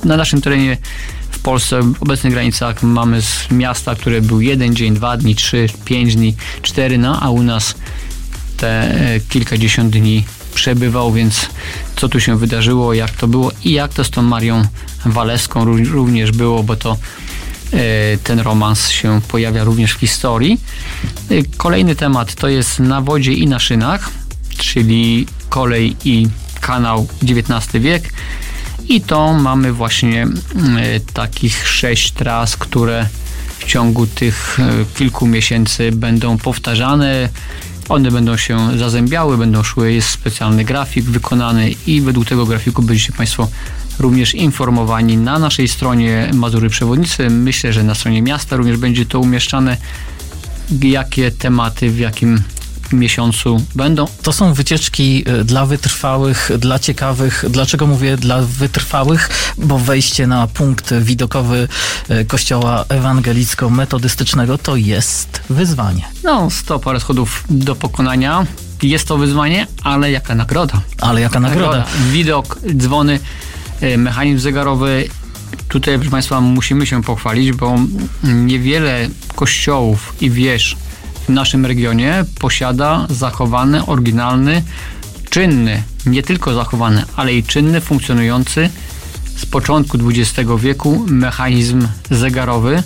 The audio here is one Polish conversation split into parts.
Na naszym terenie w Polsce, w obecnych granicach mamy miasta, które były 1 dzień, 2 dni, 3, 5 dni, 4, a u nas te kilkadziesiąt dni przebywał, więc co tu się wydarzyło, jak to było i jak to z tą Marią Walewską również było, bo to ten romans się pojawia również w historii. Kolejny temat to jest Na wodzie i na szynach, czyli kolej i kanał XIX wiek. I to mamy właśnie takich 6 tras, które w ciągu tych kilku miesięcy będą powtarzane. One będą się zazębiały, będą szły, jest specjalny grafik wykonany i według tego grafiku będziecie Państwo również informowani na naszej stronie Mazury Przewodnicy. Myślę, że na stronie miasta również będzie to umieszczane, jakie tematy w jakim miesiącu będą. To są wycieczki dla wytrwałych, dla ciekawych. Dlaczego mówię dla wytrwałych? Bo wejście na punkt widokowy kościoła ewangelicko-metodystycznego to jest wyzwanie. 100 parę schodów do pokonania. Jest to wyzwanie, ale jaka nagroda. Ale jaka nagroda. Widok, dzwony, mechanizm zegarowy. Tutaj, proszę Państwa, musimy się pochwalić, bo niewiele kościołów i wież w naszym regionie posiada zachowany, oryginalny, czynny, nie tylko zachowany, ale i czynny, funkcjonujący z początku XX wieku mechanizm zegarowy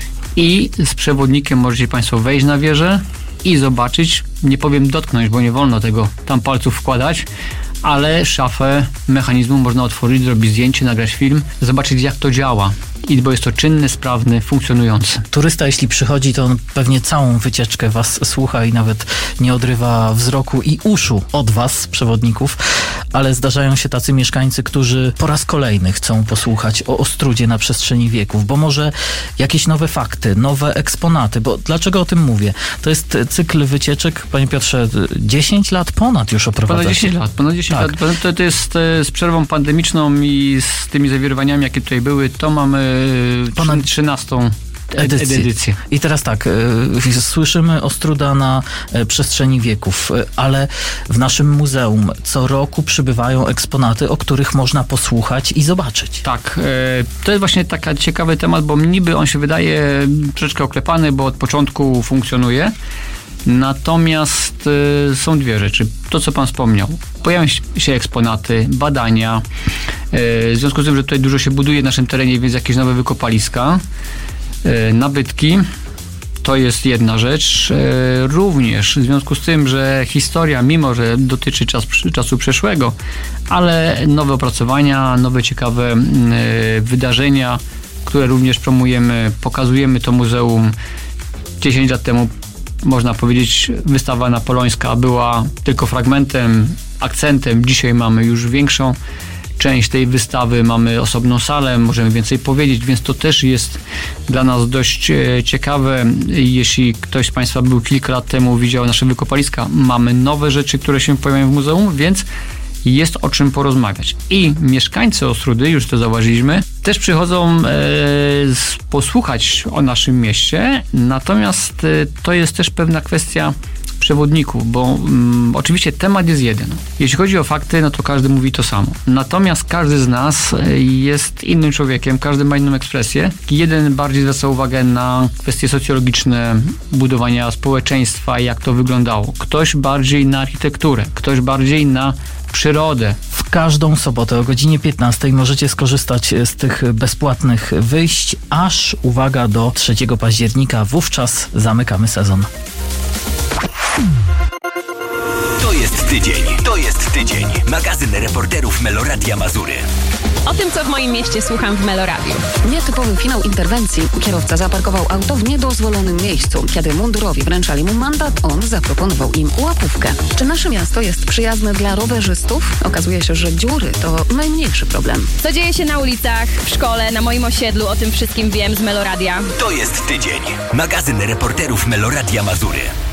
i z przewodnikiem możecie Państwo wejść na wieżę i zobaczyć, nie powiem dotknąć, bo nie wolno tego tam palców wkładać, ale szafę mechanizmu można otworzyć, zrobić zdjęcie, nagrać film, zobaczyć jak to działa. Bo jest to czynny, sprawny, funkcjonujący. Turysta, jeśli przychodzi, to on pewnie całą wycieczkę Was słucha i nawet nie odrywa wzroku i uszu od Was, przewodników, ale zdarzają się tacy mieszkańcy, którzy po raz kolejny chcą posłuchać o Ostródzie na przestrzeni wieków, bo może jakieś nowe fakty, nowe eksponaty, bo dlaczego o tym mówię? To jest cykl wycieczek, Panie Piotrze, 10 lat ponad już oprowadzacie. Ponad 10 lat. To jest z przerwą pandemiczną i z tymi zawirowaniami, jakie tutaj były, to mamy ponad 13 edycję. I teraz tak, słyszymy Ostróda na przestrzeni wieków, ale w naszym muzeum co roku przybywają eksponaty, o których można posłuchać i zobaczyć. Tak, to jest właśnie taki ciekawy temat, bo niby on się wydaje troszeczkę oklepany, bo od początku funkcjonuje. Natomiast są dwie rzeczy. To, co Pan wspomniał. Pojawiają się eksponaty, badania. W związku z tym, że tutaj dużo się buduje w naszym terenie, więc jakieś nowe wykopaliska, nabytki. To jest jedna rzecz. Również w związku z tym, że historia, mimo że dotyczy czasu przeszłego, ale nowe opracowania, nowe ciekawe wydarzenia, które również promujemy, pokazujemy to muzeum. 10 lat temu, można powiedzieć, wystawa napoleońska była tylko fragmentem, akcentem. Dzisiaj mamy już większą część tej wystawy, mamy osobną salę, możemy więcej powiedzieć, więc to też jest dla nas dość ciekawe. Jeśli ktoś z Państwa był kilka lat temu, widział nasze wykopaliska, mamy nowe rzeczy, które się pojawiają w muzeum, więc jest o czym porozmawiać. I mieszkańcy Ostródy, już to zauważyliśmy, też przychodzą posłuchać o naszym mieście, natomiast to jest też pewna kwestia przewodników, bo oczywiście temat jest jeden. Jeśli chodzi o fakty, no to każdy mówi to samo. Natomiast każdy z nas jest innym człowiekiem, każdy ma inną ekspresję. Jeden bardziej zwraca uwagę na kwestie socjologiczne budowania społeczeństwa, jak to wyglądało. Ktoś bardziej na architekturę, ktoś bardziej na przyrodę. W każdą sobotę o godzinie 15 możecie skorzystać z tych bezpłatnych wyjść, aż, uwaga, do 3 października. Wówczas zamykamy sezon. To jest tydzień. Magazyn reporterów Meloradia Mazury. O tym, co w moim mieście słucham w Meloradiu. Nietypowy finał interwencji. Kierowca zaparkował auto w niedozwolonym miejscu. Kiedy mundurowi wręczali mu mandat, on zaproponował im łapówkę. Czy nasze miasto jest przyjazne dla rowerzystów? Okazuje się, że dziury to najmniejszy problem. Co dzieje się na ulicach, w szkole, na moim osiedlu, o tym wszystkim wiem z Meloradia. To jest tydzień. Magazyn reporterów Meloradia Mazury.